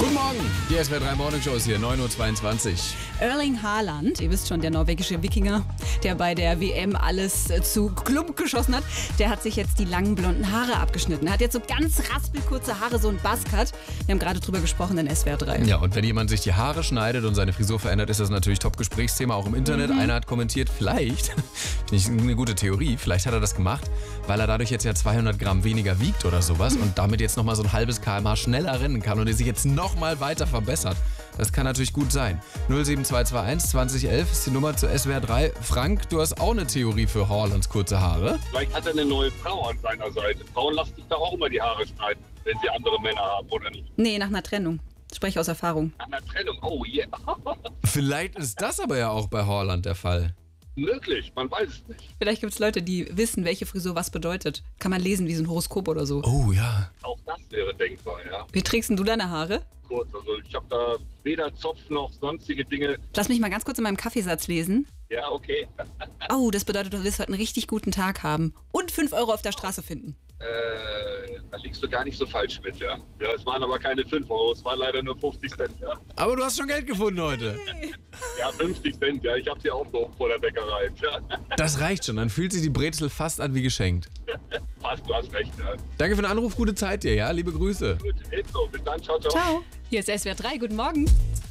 Guten Morgen, die SWR 3 Morning Show ist hier, 9:22 Uhr. Erling Haaland, ihr wisst schon, der norwegische Wikinger, der bei der WM alles zu Klump geschossen hat, der hat sich jetzt die langen blonden Haare abgeschnitten. Er hat jetzt so ganz raspelkurze Haare, so ein Buzzcut. Wir haben gerade drüber gesprochen in SWR 3. Ja, und wenn jemand sich die Haare schneidet und seine Frisur verändert, ist das natürlich Top-Gesprächsthema, auch im Internet. Einer hat kommentiert, vielleicht, finde ich eine gute Theorie, vielleicht hat er das gemacht, weil er dadurch jetzt ja 200 Gramm weniger wiegt oder sowas und damit jetzt nochmal so ein halbes km/h schneller rennen kann und er sich jetzt nochmal weiter verbessert. Das kann natürlich gut sein. 07221 2011 ist die Nummer zur SWR 3. Frank, du hast auch eine Theorie für Haalands kurze Haare. Vielleicht hat er eine neue Frau an seiner Seite. Frauen lassen sich doch auch immer die Haare schneiden, wenn sie andere Männer haben, oder nicht? Nee, nach einer Trennung. Spreche aus Erfahrung. Nach einer Trennung, oh yeah. Vielleicht ist das aber ja auch bei Haaland der Fall. Möglich, man weiß es nicht. Vielleicht gibt es Leute, die wissen, welche Frisur was bedeutet. Kann man lesen wie so ein Horoskop oder so. Oh ja. Auch das wäre denkbar, ja. Wie trägst denn du deine Haare? Kurz, also ich habe da weder Zopf noch sonstige Dinge. Lass mich mal ganz kurz in meinem Kaffeesatz lesen. Ja, okay. Oh, das bedeutet, du wirst heute einen richtig guten Tag haben. Und 5 Euro auf der Straße finden. Da liegst du gar nicht so falsch mit, ja. Ja, es waren aber keine 5 Euro, es waren leider nur 50 Cent, ja. Aber du hast schon Geld gefunden heute. Ja, 50 Cent, ja. Ich habe sie aufgehoben vor der Bäckerei. Ja. Das reicht schon, dann fühlt sich die Brezel fast an wie geschenkt. Passt, du hast recht, ja. Danke für den Anruf, gute Zeit dir, ja? Liebe Grüße. Gut, ebenso. Bis dann, ciao, ciao. Ciao. Hier ist SWR 3, guten Morgen.